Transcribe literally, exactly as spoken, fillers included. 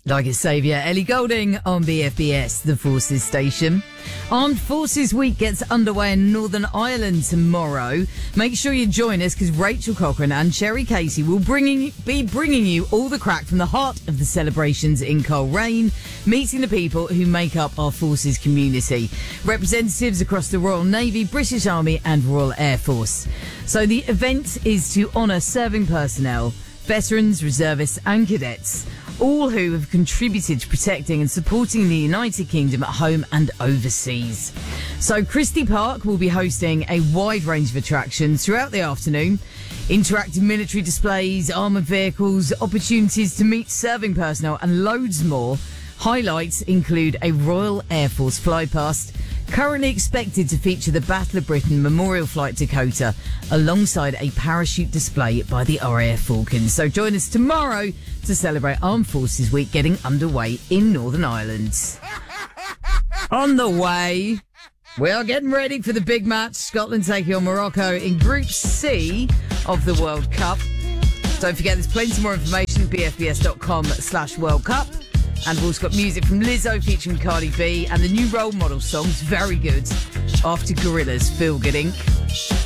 Like a saviour, Ellie Goulding on B F B S, the Forces station. Armed Forces Week gets underway in Northern Ireland tomorrow. Make sure you join us because Rachel Cochran and Sherry Casey will bringing, be bringing you all the crack from the heart of the celebrations in Coleraine, meeting the people who make up our Forces community. Representatives across the Royal Navy, British Army and Royal Air Force. So the event is to honour serving personnel, veterans, reservists and cadets, all who have contributed to protecting and supporting the United Kingdom at home and overseas. So Christie Park will be hosting a wide range of attractions throughout the afternoon. Interactive military displays, armoured vehicles, opportunities to meet serving personnel and loads more. Highlights include a Royal Air Force flypast, currently expected to feature the Battle of Britain Memorial Flight Dakota, alongside a parachute display by the R A F Falcons. So join us tomorrow to celebrate Armed Forces Week getting underway in Northern Ireland. On the way, we are getting ready for the big match. Scotland taking on Morocco in Group C of the World Cup. Don't forget, there's plenty more information at bfbs.com slash World Cup. And we've also got music from Lizzo featuring Cardi B and the new Role Model song's very good. After Gorillaz, Feel Good Incorporated.